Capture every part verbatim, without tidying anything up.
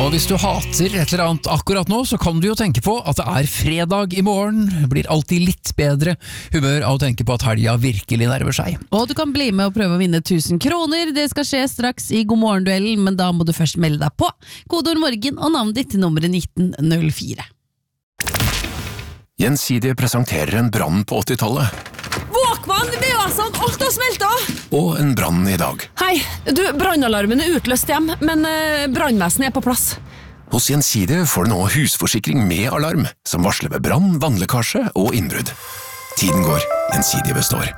Og hvis du hater et eller annet akkurat nå, så kan du jo tenke på at det er fredag i morgen. Det blir alltid litt bedre humør av å tenke på at helga virkelig nærmer seg. Og du kan bli med og prøve å vinne tusen kroner. Det skal skje straks i God morgen-duellen, men da må du først melde deg på. Kodeord morgen og navnet ditt til nummeret nitten null fire. Gjensidige presenterer en brann på åttitallet. Våkvann, V V S-en, alt har smeltet! Og en brann i dag. Hei, du, brannalarmen er utløst hjem, men eh, brannvesenet er på plass. Hos Gjensidige får du nå husforsikring med alarm, som varsler ved brann, vannlekkasje og innbrudd. Tiden går, Gjensidige består.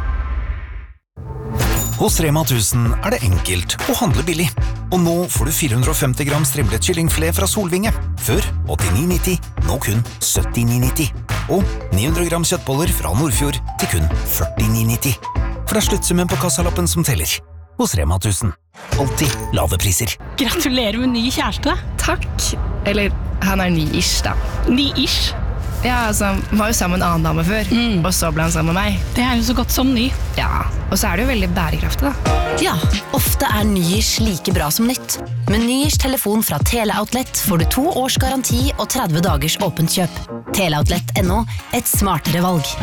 Hos Rema tusen er det enkelt å handle billig. Og nå får du fire hundre og femti gram strimlet kyllingfilet fra Solvinge. Før åttini nitti, nå kun syttini nitti. Og ni hundre gram kjøttboller fra Nordfjord til kun førtini nitti. For det er sluttsummen på kassalappen som teller. Hos Rema tusen. Alltid lave priser. Gratulerer med ny kjæreste. Takk. Eller, han er ny-ish da. Ny-ish? Ja, altså, han var jo sammen med en annen dame før, mm. og så ble han sammen med meg. Det er jo så godt som ny. Ja, og så er det jo veldig bærekraftig da. Ja, ofte er ny-ish like bra som nytt. Med ny-ish telefon fra Teleoutlet får du to års garanti og tretti dagers åpent kjøp. Teleoutlet punktum no, et smartere valg.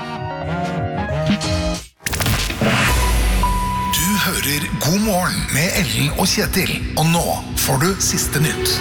Du hører God morgen med Ellen og Kjetil, og nå får du siste nytt.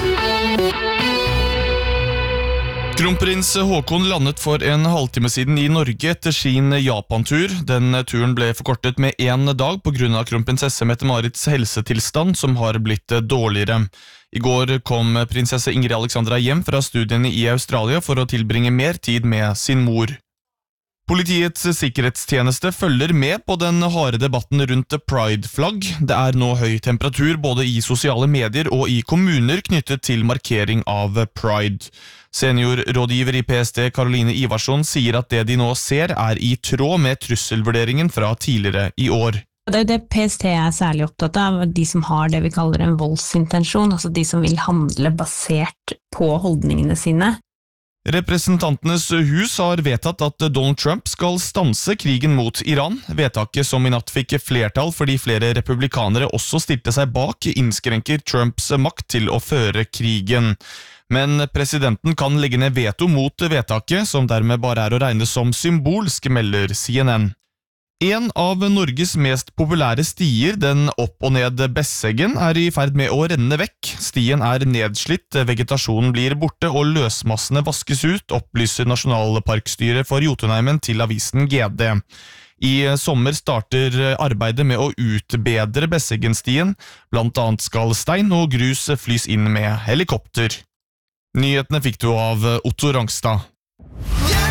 Kronprins Håkon landet for en halvtime siden i Norge etter sin Japan-tur. Den turen ble forkortet med en dag på grunn av kronprinsesse Mette-Marits helsetilstand, som har blitt dårligere. I går kom prinsesse Ingrid Alexandra hjem fra studiene i Australia for å tilbringe mer tid med sin mor. Politiets sikkerhetstjeneste følger med på den harde debatten rundt Pride-flagg. Det er nå høy temperatur både i sosiale medier og i kommuner knyttet til markering av Pride. Seniorrådgiver i P S T Caroline Ivarsson sier at det de nå ser er i tråd med trusselvurderingen fra tidligere i år. Det er det P S T er særlig opptatt av, de som har det vi kaller en voldsintensjon, altså de som vil handle basert på holdningene sine. Representantenes hus har vedtatt at Donald Trump skal stanse krigen mot Iran. Vedtaket som i natt fikk flertall fordi flere republikanere også stilte seg bak, innskrenker Trumps makt til å føre krigen. Men presidenten kan legge ned veto mot vedtaket, som dermed bare er å regne som symbolsk, melder C N N. En av Norges mest populære stier, den opp og ned Besseggen, er i ferd med å renne vekk. Stien er nedslitt, vegetasjonen blir borte og løsmassene vaskes ut, opplyser Nasjonalparkstyret for Jotunheimen til avisen G D. I sommer starter arbeidet med å utbedre Besseggenstien, blant annet skal stein og grus flys inn med helikopter. Nyhetene fikk du av Otto Rangstad.